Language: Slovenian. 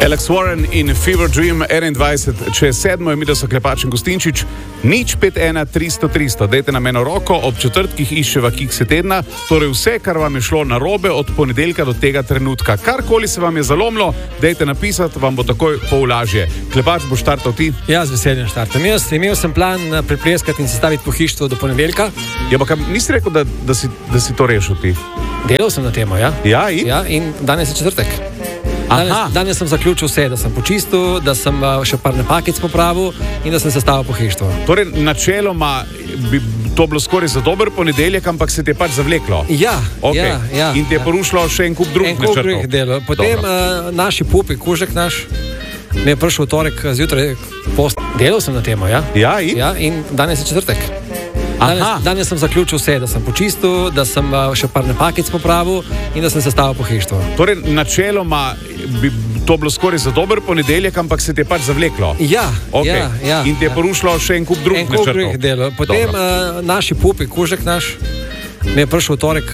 Alex Warren in Fever Dream 21, če je 7, je mi, da so Klepač in Gostinčič, nič 5-1, 300-300. Dajte nam eno roko, ob četrtkih iščeva kikse tedna, torej vse, kar vam je šlo narobe od ponedeljka do tega trenutka. Karkoli se vam je zalomilo, dajte napisati, vam bo takoj pol lažje. Klepač, boš štartal ti? Ja, z veseljem štartam. Imel sem plan pripleskati in sestaviti pohištvo do ponedeljka. Ja, pa nisi rekel, da si to rešil ti? Delal sem na temo, ja. Ja, in? Ja, in danes je četrtek. Danes sem zaključil vse, da sem počistil, da sem še par napakic popravil in da sem sestavil pohištvo. Torej, načeloma bi to bilo skoraj za dober ponedeljek, ampak se ti je pač zavleklo. Ja, okay. ja. In ti je porušilo še en kup drugih načrtov. Potem naši pupi, kužek naš, mi je prišel v torek zjutraj post. Delal sem na temo, ja. Ja, in? Ja, in danes je četrtek. Danes sem zaključil vse, da sem počistil, da sem še par napakic popravil in da sem sestavil pohištvo. Torej, načeloma bi to bilo skoraj za dober ponedeljek, ampak se ti je pač zavleklo. Ja, okay. Ja. In ti je porušilo še en kup drugih načrtov. Potem naši pupi, kužek naš, mi je prišel v torek